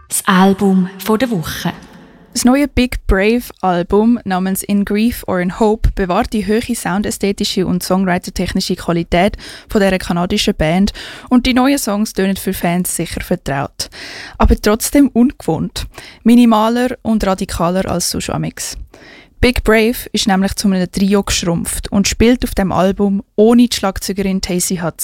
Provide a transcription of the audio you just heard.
Das Album der Woche. Das neue Big Brave Album namens In Grief or in Hope bewahrt die hohe soundästhetische und songwritertechnische Qualität von dieser kanadischen Band und die neuen Songs tönen für Fans sicher vertraut. Aber trotzdem ungewohnt, minimaler und radikaler als sonst amix. Big Brave ist nämlich zu einem Trio geschrumpft und spielt auf dem Album ohne die Schlagzeugerin Tacy Hudson.